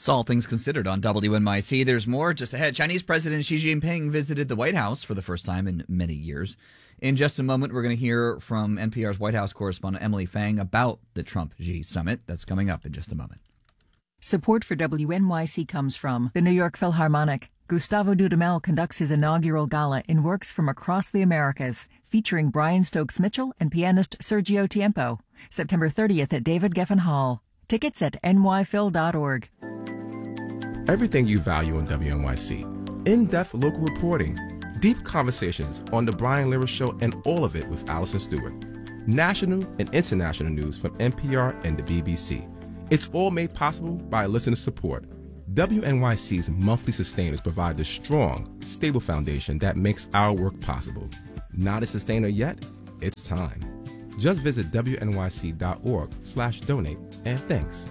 It's All Things Considered on WNYC. There's more just ahead. Chinese President Xi Jinping visited the White House for the first time in many years. In just a moment, we're going to hear from NPR's White House correspondent Emily Fang about the Trump-Xi summit. That's coming up in just a moment. Support for WNYC comes from the New York Philharmonic. Gustavo Dudamel conducts his inaugural gala in works from across the Americas, featuring Brian Stokes-Mitchell and pianist Sergio Tiempo. September 30th at David Geffen Hall. Tickets at nyphil.org. Everything you value on WNYC. In-depth local reporting, deep conversations on The Brian Lehrer Show, and all of it with Allison Stewart. National and international news from NPR and the BBC. It's all made possible by listener support. WNYC's monthly sustainers provide the strong, stable foundation that makes our work possible. Not a sustainer yet? It's time. Just visit wnyc.org/donate, and thanks.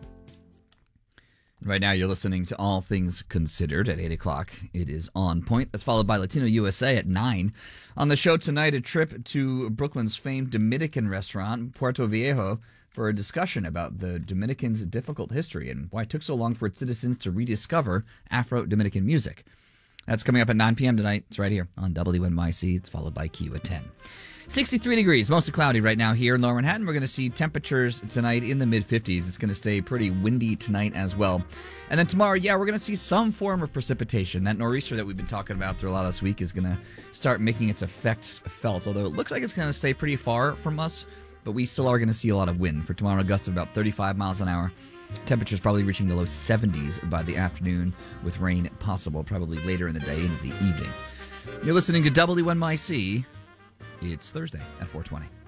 Right now, you're listening to All Things Considered at 8 o'clock. It is On Point. That's followed by Latino USA at 9. On the show tonight, a trip to Brooklyn's famed Dominican restaurant, Puerto Viejo, for a discussion about the Dominicans' difficult history and why it took so long for its citizens to rediscover Afro-Dominican music. That's coming up at 9 p.m. tonight. It's right here on WNYC. It's followed by Q at 10. 63 degrees, mostly cloudy right now here in Lower Manhattan. We're going to see temperatures tonight in the mid-50s. It's going to stay pretty windy tonight as well. And then tomorrow, we're going to see some form of precipitation. That nor'easter that we've been talking about through a lot of this week is going to start making its effects felt, although it looks like it's going to stay pretty far from us, but we still are going to see a lot of wind. For tomorrow, gusts of about 35 miles an hour. Temperatures probably reaching the low 70s by the afternoon, with rain possible probably later in the day into the evening. You're listening to WNYC. It's Thursday at 4:20.